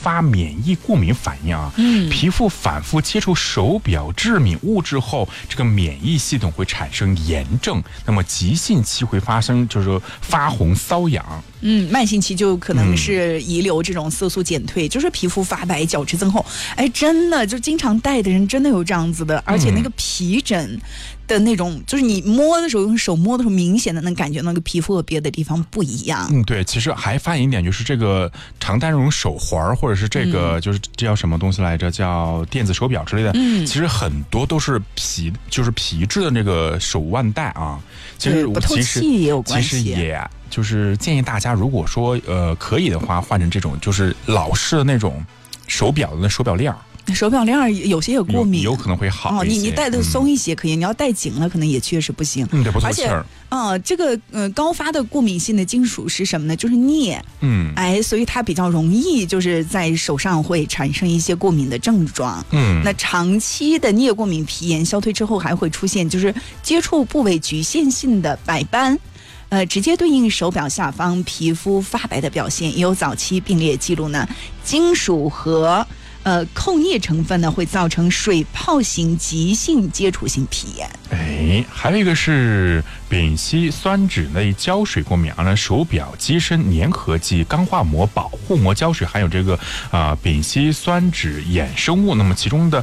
发免疫过敏反应啊。皮肤反复接触手表致敏物质后，这个免疫系统会产生炎症，那么急性期会发生就是发红瘙痒。 慢性期就可能是遗留这种色素减退，就是皮肤发白、角质增厚。哎，真的就经常戴的人真的有这样子的，而且那个皮疹的那种，就是你摸的时候，用手摸的时候，明显的能感觉那个皮肤和别的地方不一样。 对，其实还发现一点，就是这个常戴这种手环或者是这个就是这叫什么东西来着，叫电子手表之类的，其实很多都是就是皮质的那个手腕带啊。其实不透气也有关系。 其实也就是建议大家，如果说可以的话，换成这种就是老式的那种手表的手表链。 手表链有些也过敏， 有可能会好一些。 你戴的松一些可以，你要戴紧了，可能也确实不行。 对，不透气儿。 这个高发的过敏性的金属是什么呢？就是镍。所以它比较容易就是在手上会产生一些过敏的症状。那长期的镍过敏皮炎消退之后，还会出现就是接触部位局限性的白斑。直接对应手表下方皮肤发白的表现，也有早期病列记录呢。金属和扣镍成分呢，会造成水泡型急性接触性皮炎。 还有一个是丙烯酸酯类胶水过敏啊，手表机身粘合剂、钢化膜、保护膜胶水，还有这个丙烯酸酯衍生物。那么其中的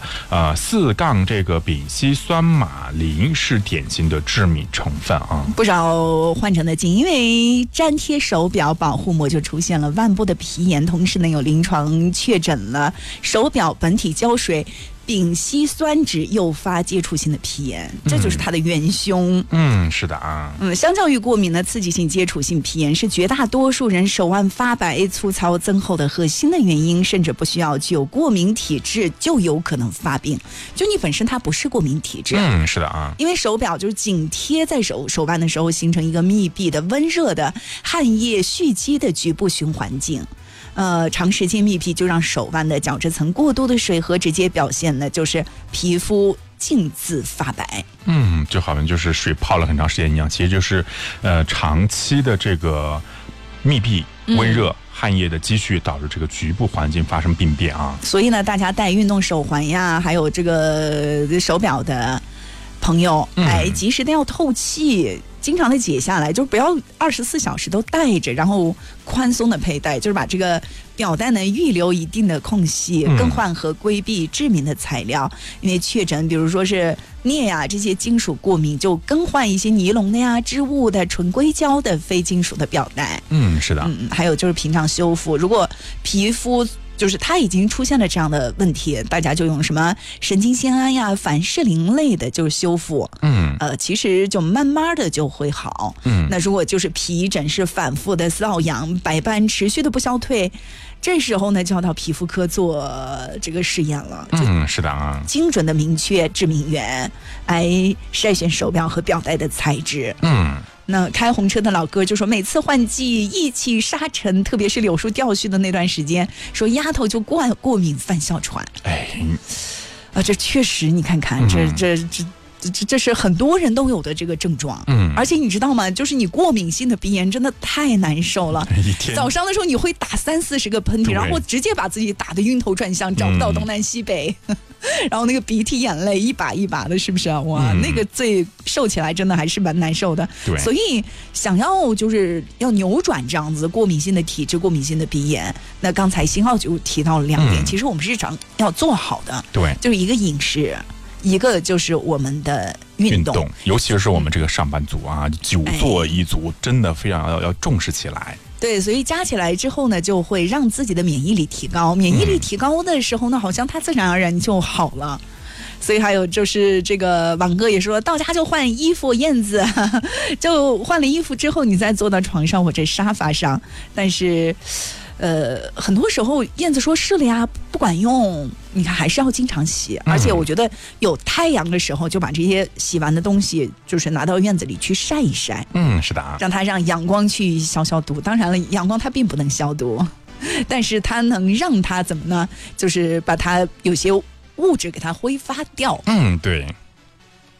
4- 这个丙烯酸马林是典型的致敏成分啊。 不少患者呢，仅因为粘贴手表保护膜就出现了腕部的皮炎，同时呢有临床确诊了手表本体胶水丙烯酸酯诱发接触性的皮炎，这就是它的元凶。 是的啊。 相较于过敏呢，刺激性接触性皮炎是绝大多数人手腕发白、粗糙、增厚的核心的原因，甚至不需要具有过敏体质就有可能发病。就你本身它不是过敏体质。 是的啊。 因为手表就是紧贴在手腕的时候，形成一个密闭的、温热的、汗液蓄积的局部循环境。长时间密闭就让手腕的角质层过多的水合，直接表现呢就是皮肤镜自发白。 就好像就是水泡了很长时间一样，其实就是长期的这个密闭、温热、汗液的积蓄导致这个局部环境发生病变啊。所以呢，大家戴运动手环呀，还有这个手表的朋友，及时的要透气。经常的解下来，就不要24小时都戴着，然后宽松的佩戴，就是把这个表带呢预留一定的空隙，更换和规避致敏的材料。因为确诊，比如说是镍呀这些金属过敏，就更换一些尼龙的呀、织物的、纯硅胶的非金属的表带。 是的。 还有就是屏障修复，如果皮肤就是它已经出现了这样的问题，大家就用什么神经酰胺呀、凡士林类的，就是修复。其实就慢慢的就会好。那如果就是皮疹是反复的瘙痒、白斑持续的不消退，这时候呢就要到皮肤科做这个试验了。 是的啊。 精准的明确致敏源，来筛选手表和表带的材质。那开红车的老哥就说，每次换季一起沙尘，特别是柳树掉絮的那段时间，说丫头就过敏犯哮喘。这确实你看看，这是很多人都有的这个症状。而且你知道吗，就是你过敏性的鼻炎真的太难受了。早上的时候你会打30-40个喷嚏，然后直接把自己打得晕头转向，找不到东南西北。然后那个鼻涕眼泪一把一把的，是不是啊？哇，那个最受起来真的还是蛮难受的。所以想要就是要扭转这样子过敏性的体质、过敏性的鼻炎，那刚才新浩就提到了2点，其实我们日常要做好的，就是一个饮食，一个就是我们的运动， 尤其是我们这个上班族啊，久坐一族，真的非常要重视起来。 对，所以加起来之后呢，就会让自己的免疫力提高。免疫力提高的时候呢，好像它自然而然就好了。所以还有就是这个网哥也说到家就换衣服，燕子就换了衣服之后，你再坐到床上或者沙发上，但是很多时候燕子说试了呀，不管用，你看还是要经常洗。而且我觉得有太阳的时候，就把这些洗完的东西就是拿到院子里去晒一晒。 是的啊。 让阳光去消毒。当然了，阳光它并不能消毒，但是它能让它怎么呢？就是把它有些物质给它挥发掉。 对。